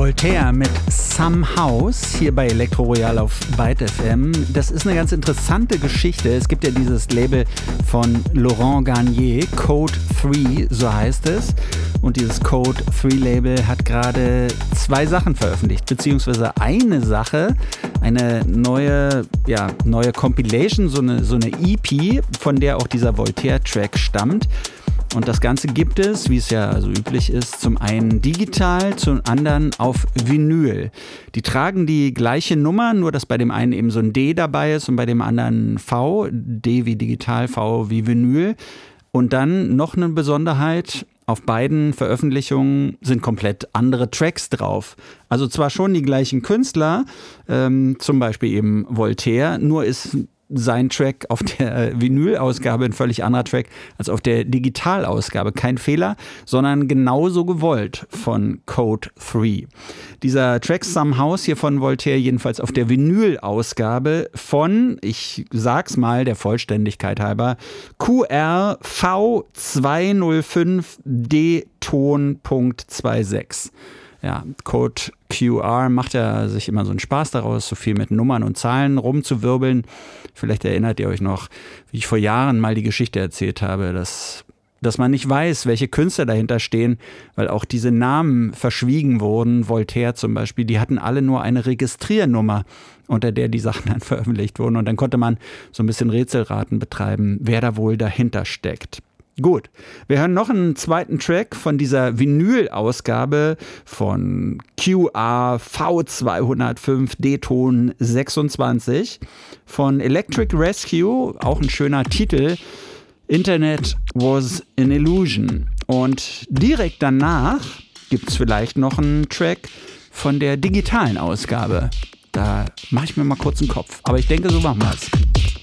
Voltaire mit Some House hier bei Elektro Royal auf Byte FM. Das ist eine ganz interessante Geschichte. Es gibt ja dieses Label von Laurent Garnier, Code 3, so heißt es. Und dieses Code 3 Label hat gerade 2 Sachen veröffentlicht, beziehungsweise eine Sache, eine neue Compilation, so eine EP, von der auch dieser Voltaire-Track stammt. Und das Ganze gibt es, wie es ja so üblich ist, zum einen digital, zum anderen auf Vinyl. Die tragen die gleiche Nummer, nur dass bei dem einen eben so ein D dabei ist und bei dem anderen V. D wie digital, V wie Vinyl. Und dann noch eine Besonderheit: Auf beiden Veröffentlichungen sind komplett andere Tracks drauf. Also zwar schon die gleichen Künstler, zum Beispiel eben Voltaire, nur ist sein Track auf der Vinyl-Ausgabe ein völlig anderer Track als auf der Digitalausgabe. Kein Fehler, sondern genauso gewollt von Code 3. Dieser Track Some House hier von Voltaire jedenfalls auf der Vinyl-Ausgabe von, ich sag's mal der Vollständigkeit halber, QR V205D-Ton.26. Ja, Code QR macht ja sich immer so einen Spaß daraus, so viel mit Nummern und Zahlen rumzuwirbeln. Vielleicht erinnert ihr euch noch, wie ich vor Jahren mal die Geschichte erzählt habe, dass man nicht weiß, welche Künstler dahinter stehen, weil auch diese Namen verschwiegen wurden. Voltaire zum Beispiel, die hatten alle nur eine Registriernummer, unter der die Sachen dann veröffentlicht wurden. Und dann konnte man so ein bisschen Rätselraten betreiben, wer da wohl dahinter steckt. Gut, wir hören noch einen zweiten Track von dieser Vinyl-Ausgabe von QR V205 D-Ton 26 von Electric Rescue, auch ein schöner Titel, Internet Was an Illusion. Und direkt danach gibt es vielleicht noch einen Track von der digitalen Ausgabe. Da mache ich mir mal kurz einen Kopf, aber ich denke, so machen wir es.